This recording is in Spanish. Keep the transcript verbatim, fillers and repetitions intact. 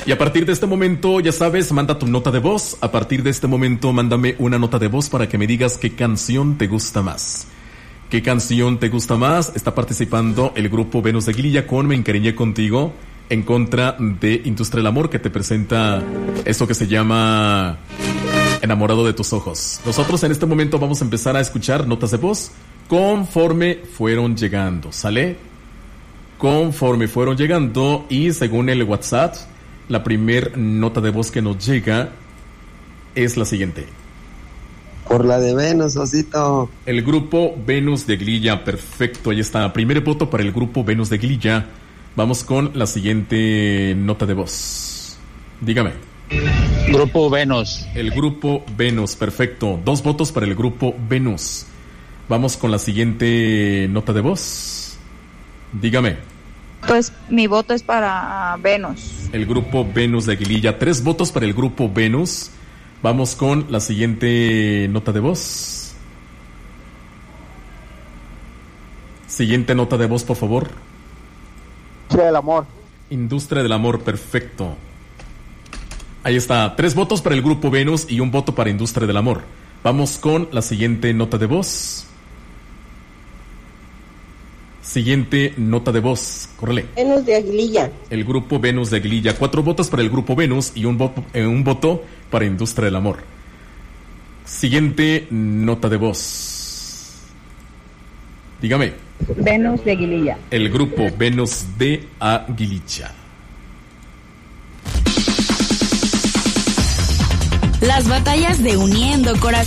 Y a partir de este momento, ya sabes, manda tu nota de voz. A partir de este momento, mándame una nota de voz para que me digas qué canción te gusta más. ¿Qué canción te gusta más? Está participando el grupo Venus de Aguililla con Me Encariñé Contigo, en contra de Industria del Amor, que te presenta eso que se llama Enamorado de tus ojos. Nosotros en este momento vamos a empezar a escuchar notas de voz conforme fueron llegando, ¿sale? Conforme fueron llegando, y según el WhatsApp, la primer nota de voz que nos llega es la siguiente. Por la de Venus, Osito. El grupo Venus de Aguililla, perfecto, ahí está. Primer voto para el grupo Venus de Aguililla. Vamos con la siguiente nota de voz. Dígame. Grupo Venus. El grupo Venus, perfecto. Dos votos para el grupo Venus. Vamos con la siguiente nota de voz. Dígame. Pues mi voto es para Venus. El grupo Venus de Aguililla. Tres votos para el grupo Venus. Vamos con la siguiente nota de voz. Siguiente nota de voz, por favor. Industria del Amor. Industria del Amor, perfecto. Ahí está, tres votos para el grupo Venus y un voto para Industria del Amor. Vamos con la siguiente nota de voz. Siguiente nota de voz, córrele. Venus de Aguililla. El grupo Venus de Aguililla. Cuatro votos para el grupo Venus y un voto, eh, un voto para Industria del Amor. Siguiente nota de voz. Dígame. Venus de Aguililla. El grupo Venus de Aguililla. Las batallas de Uniendo Corazones.